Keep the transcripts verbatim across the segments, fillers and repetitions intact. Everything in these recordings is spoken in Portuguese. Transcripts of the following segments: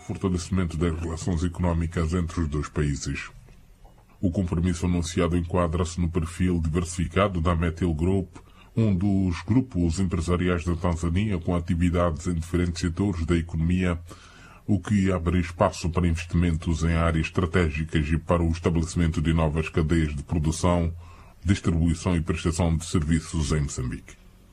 fortalecimento das relações económicas entre os dois países. O compromisso anunciado enquadra-se no perfil diversificado da Metil Group, um dos grupos empresariais da Tanzânia com atividades em diferentes setores da economia, o que abre espaço para investimentos em áreas estratégicas e para o estabelecimento de novas cadeias de produção, distribuição e prestação de serviços em Moçambique.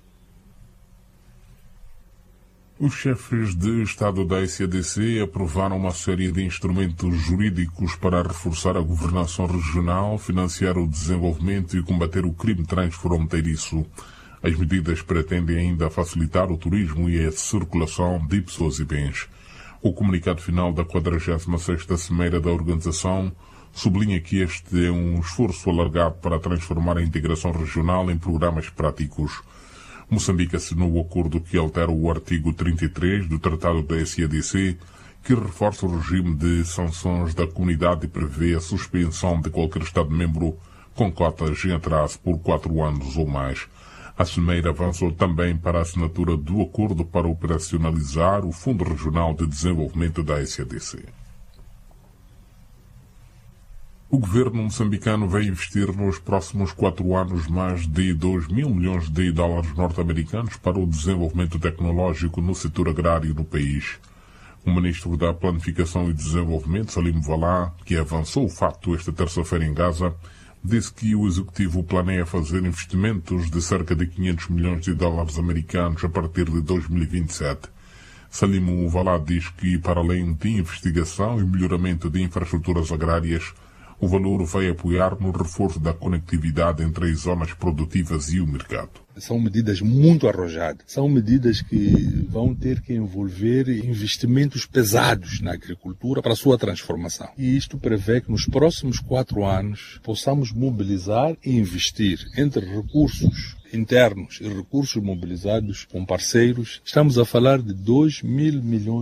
Os chefes de Estado da S A D C aprovaram uma série de instrumentos jurídicos para reforçar a governação regional, financiar o desenvolvimento e combater o crime transfronteiriço. As medidas pretendem ainda facilitar o turismo e a circulação de pessoas e bens. O comunicado final da quadragésima sexta Cimeira da organização sublinha que este é um esforço alargado para transformar a integração regional em programas práticos. Moçambique assinou o acordo que altera o artigo trinta e três do Tratado da S A D C, que reforça o regime de sanções da comunidade e prevê a suspensão de qualquer Estado-membro com cotas em atraso por quatro anos ou mais. A Cimeira avançou também para a assinatura do acordo para operacionalizar o Fundo Regional de Desenvolvimento da S A D C. O governo moçambicano vai investir nos próximos quatro anos mais de dois mil milhões de dólares norte-americanos para o desenvolvimento tecnológico no setor agrário do país. O ministro da Planificação e Desenvolvimento, Salim Valá, que avançou o fato esta terça-feira em Gaza, disse que o executivo planeia fazer investimentos de cerca de quinhentos milhões de dólares americanos a partir de dois mil e vinte e sete. Salim Valá diz que, para além de investigação e melhoramento de infraestruturas agrárias, o valor vai apoiar no reforço da conectividade entre as zonas produtivas e o mercado. São medidas muito arrojadas. São medidas que vão ter que envolver investimentos pesados na agricultura para a sua transformação. E isto prevê que nos próximos quatro anos possamos mobilizar e investir entre recursos internos e recursos mobilizados com parceiros. Estamos a falar de dois mil milhões